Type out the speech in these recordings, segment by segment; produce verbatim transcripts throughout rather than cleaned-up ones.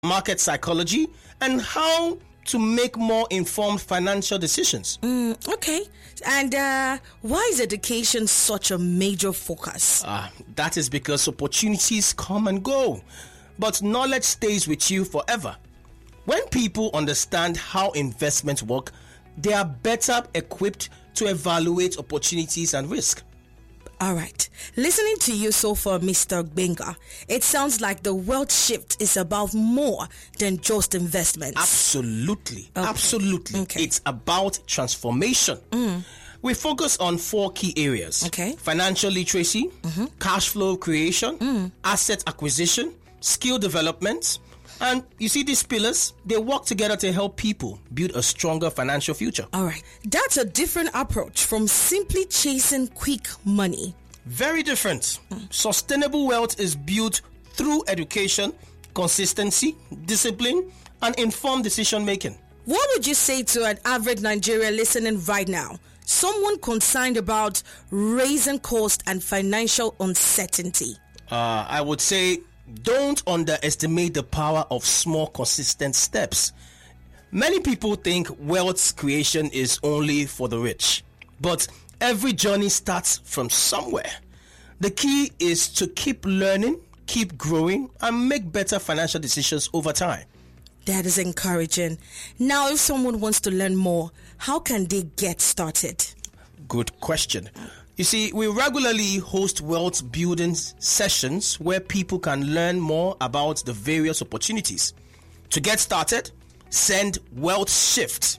market psychology, and how to make more informed financial decisions. Mm, okay. And uh, why is education such a major focus? Uh, that is because opportunities come and go, but knowledge stays with you forever. When people understand how investments work, they are better equipped to evaluate opportunities and risk. All right. Listening to you so far, Mister Gbenga, it sounds like the wealth shift is about more than just investments. Absolutely. Okay. Absolutely. Okay. It's about transformation. Mm. We focus on four key areas. Okay. Financial literacy, mm-hmm. cash flow creation, mm. asset acquisition, skill development. And you see these pillars, they work together to help people build a stronger financial future. All right. That's a different approach from simply chasing quick money. Very different. Mm. Sustainable wealth is built through education, consistency, discipline, and informed decision making. What would you say to an average Nigerian listening right now? Someone concerned about raising cost and financial uncertainty. Uh, I would say, don't underestimate the power of small, consistent steps. Many people think wealth creation is only for the rich, but every journey starts from somewhere. The key is to keep learning, keep growing, and make better financial decisions over time. That is encouraging. Now, if someone wants to learn more, how can they get started? Good question. You see, we regularly host wealth building sessions where people can learn more about the various opportunities. To get started, send Wealth Shift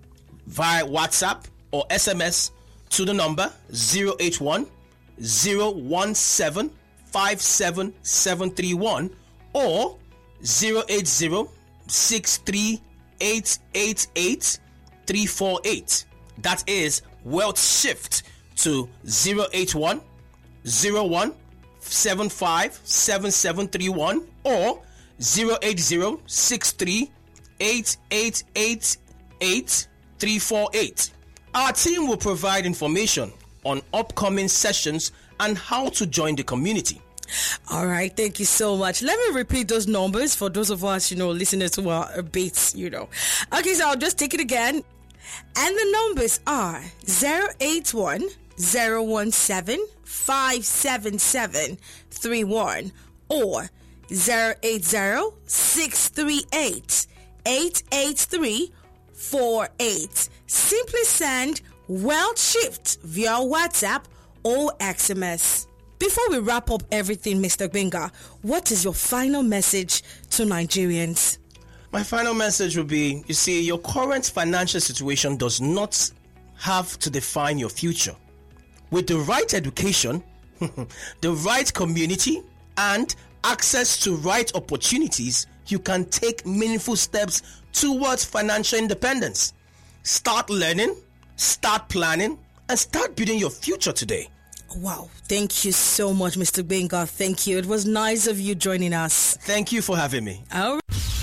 via WhatsApp or S M S to the number zero eight one, zero one seven, five seven seven three one or zero eight zero, six three eight eight eight, three four eight. That is Wealth Shift to zero eight one, zero one seven five seven seven three one or zero eight zero, six three eight eight eight eight, three four eight. Our team will provide information on upcoming sessions and how to join the community. All right, thank you so much. Let me repeat those numbers for those of us, you know, listeners who are a bit, you know. Okay, so I'll just take it again. And the numbers are zero eight one, zero one seven, five seven seven three one or zero eight zero, six three eight, eight eight three, four eight. Simply send Wealth Shift via WhatsApp or S M S. Before we wrap up everything, Mister Gbenga, what is your final message to Nigerians? My final message would be, you see, your current financial situation does not have to define your future. With the right education, the right community, and access to right opportunities, you can take meaningful steps towards financial independence. Start learning, start planning, and start building your future today. Wow. Thank you so much, Mister Gbenga. Thank you. It was nice of you joining us. Thank you for having me. All right.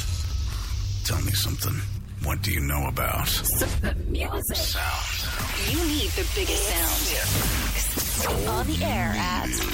Tell me something. What do you know about the music? Sound. You need the biggest sound. On the air at